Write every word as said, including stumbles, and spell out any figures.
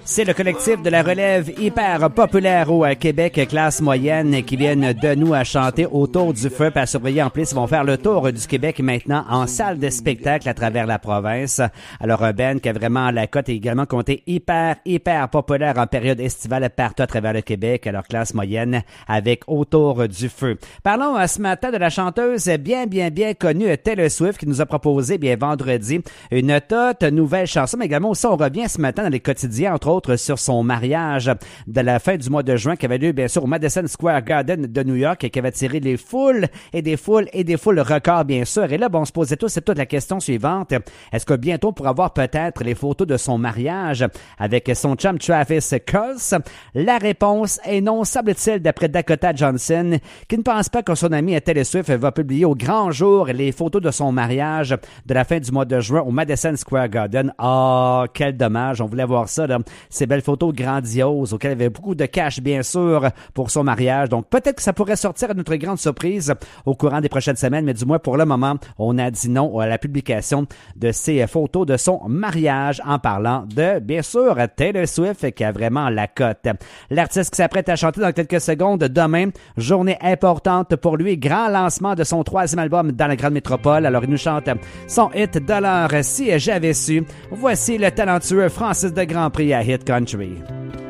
C'est le collectif de la relève hyper populaire au Québec, classe moyenne, qui viennent de nous à chanter autour du feu. Puis à surveiller en plus, ils vont faire le tour du Québec maintenant en salle de spectacle à travers la province. Alors un band qui a vraiment la cote et également compté hyper, hyper populaire en période estivale partout à travers le Québec. Alors classe moyenne avec autour du feu. Parlons ce matin de la chanteuse bien, bien, bien connue Taylor Swift qui nous a proposé bien vendredi une toute nouvelle chanson. Mais également aussi, on revient ce matin dans les quotidiens, entre autres, sur son mariage de la fin du mois de juin qui avait lieu bien sûr au Madison Square Garden de New York et qui avait tiré les foules et des foules et des foules records bien sûr. Et là, bon, on se posait tous, c'est toute la question suivante. Est-ce que bientôt on pourra voir peut-être les photos de son mariage avec son chum Travis Kelce? La réponse est non, semble-t-il, d'après Dakota Johnson, qui ne pense pas que son ami Taylor Swift va publier au grand jour les photos de son mariage de la fin du mois de juin au Madison Square Garden. Ah, oh, quel dommage, on voulait voir ça, là. Ces belles photos grandioses auxquelles il y avait beaucoup de cash, bien sûr, pour son mariage. Donc, peut-être que ça pourrait sortir à notre grande surprise au courant des prochaines semaines, mais du moins, pour le moment, on a dit non à la publication de ces photos de son mariage en parlant de, bien sûr, Taylor Swift qui a vraiment la cote. L'artiste qui s'apprête à chanter dans quelques secondes demain, journée importante pour lui, grand lancement de son troisième album dans la grande métropole. Alors, il nous chante son hit de l'heure, Si j'avais su. Voici le talentueux Francis de Grandpré à Hit Country.